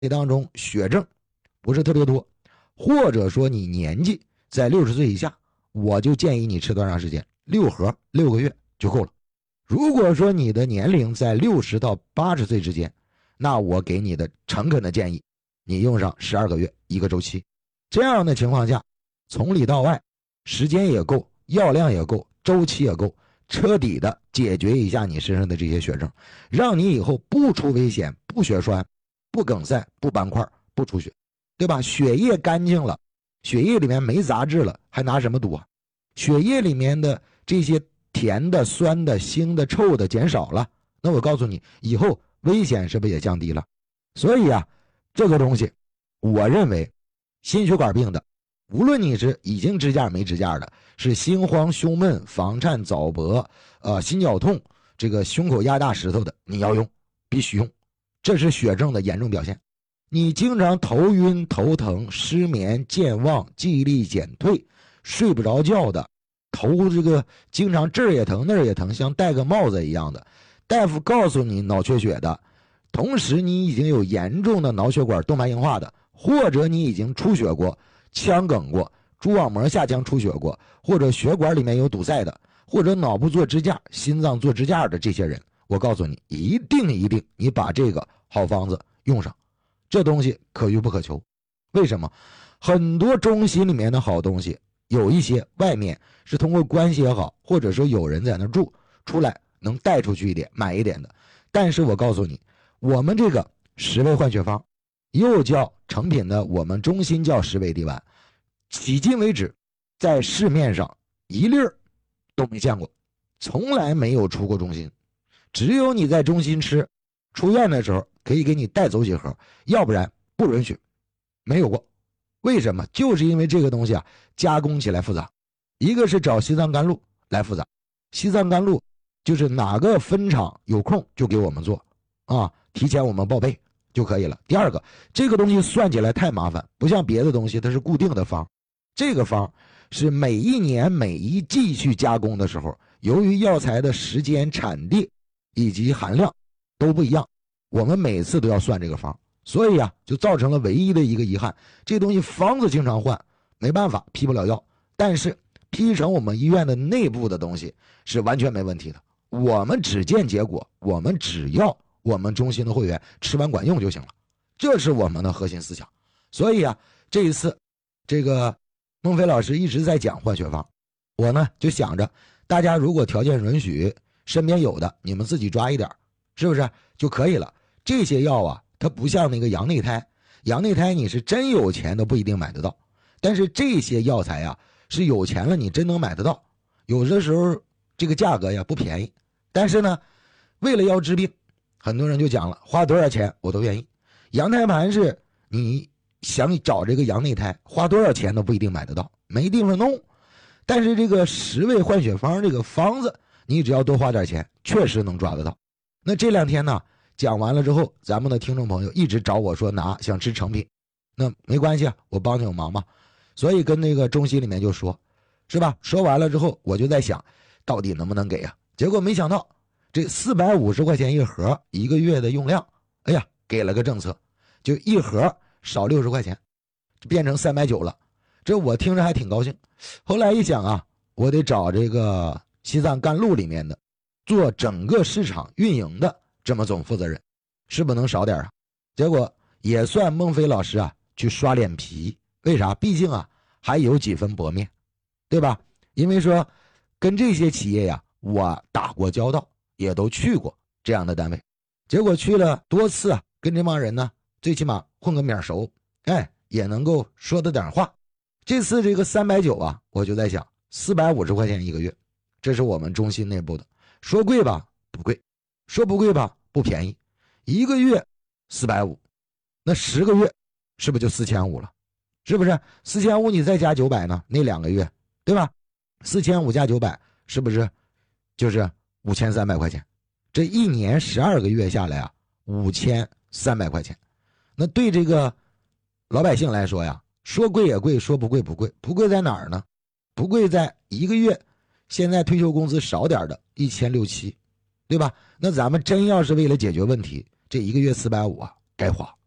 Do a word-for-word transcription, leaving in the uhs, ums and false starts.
这当中血症不是特别多，或者说你年纪在六十岁以下，我就建议你吃多长时间？六盒六个月就够了。如果说你的年龄在六十到八十岁之间，那我给你的诚恳的建议，你用上十二个月一个周期。这样的情况下，从里到外时间也够，药量也够，周期也够，彻底的解决一下你身上的这些血症，让你以后不出危险，不血栓，不梗塞，不斑块，不出血，对吧？血液干净了，血液里面没杂质了，还拿什么赌啊？血液里面的这些甜的、酸的、腥的、臭的减少了，那我告诉你，以后危险是不是也降低了？所以啊，这个东西我认为心血管病的，无论你是已经支架没支架的，是心慌胸闷、房颤早搏、呃心绞痛，这个胸口压大石头的，你要用，必须用，这是血症的严重表现。你经常头晕头疼、失眠健忘、记忆力减退、睡不着觉的，头这个经常这儿也疼那儿也疼，像戴个帽子一样的，大夫告诉你脑缺血的，同时你已经有严重的脑血管动脉硬化的，或者你已经出血过、腔梗过、蛛网膜下腔出血过，或者血管里面有堵塞的，或者脑部做支架、心脏做支架的这些人，我告诉你，一定一定你把这个好方子用上，这东西可遇不可求。为什么？很多中西里面的好东西，有一些外面是通过关系也好，或者说有人在那住，出来能带出去一点买一点的，但是我告诉你，我们这个十味换血方又叫成品的，我们中心叫十味地丸，迄今为止在市面上一粒儿都没见过，从来没有出过中心，只有你在中心吃，出院的时候可以给你带走几盒，要不然不允许，没有过。为什么？就是因为这个东西啊，加工起来复杂，一个是找西藏甘露来复杂，西藏甘露就是哪个分厂有空就给我们做啊，提前我们报备就可以了。第二个，这个东西算起来太麻烦，不像别的东西它是固定的方，这个方是每一年每一季去加工的时候，由于药材的时间、产地以及含量都不一样，我们每次都要算这个方，所以啊，就造成了唯一的一个遗憾，这东西方子经常换，没办法批不了药，但是批成我们医院的内部的东西是完全没问题的，我们只见结果，我们只要我们中心的会员吃完管用就行了，这是我们的核心思想。所以啊，这一次这个孟非老师一直在讲换血方，我呢就想着大家如果条件允许，身边有的你们自己抓一点，是不是就可以了？这些药啊，它不像那个羊内胎，羊内胎你是真有钱都不一定买得到，但是这些药材啊，是有钱了你真能买得到，有的时候这个价格呀不便宜，但是呢，为了要治病，很多人就讲了，花多少钱我都愿意。羊胎盘是你想找这个羊内胎，花多少钱都不一定买得到，没地方弄。但是这个十味换血方这个方子，你只要多花点钱，确实能抓得到。那这两天呢，讲完了之后，咱们的听众朋友一直找我说拿，想吃成品，那没关系啊，我帮你有忙嘛。所以跟那个中心里面就说，是吧？说完了之后，我就在想，到底能不能给啊？结果没想到，这四百五十块钱一盒，一个月的用量，哎呀，给了个政策，就一盒少六十块钱，变成三百九了。这我听着还挺高兴。后来一想啊，我得找这个西藏甘露里面的做整个市场运营的这么总负责人，是不能少点啊。结果也算孟非老师啊去刷脸皮，为啥？毕竟啊还有几分薄面，对吧？因为说跟这些企业呀，我打过交道，也都去过这样的单位，结果去了多次啊，跟这帮人呢最起码混个面熟，哎，也能够说得点话。这次这个三百九啊，我就在想四百五十块钱一个月，这是我们中心内部的，说贵吧不贵，说不贵吧不便宜，一个月四百五，那十个月是不是就四千五了？是不是四千五你再加九百呢？那两个月，对吧？四千五加九百是不是就是五千三百块钱？这一年十二个月下来啊，五千三百块钱。那对这个老百姓来说呀，说贵也贵，说不贵不贵。不贵在哪儿呢？不贵在一个月现在退休工资少点的一千六七，对吧？那咱们真要是为了解决问题，这一个月四百五啊，该花。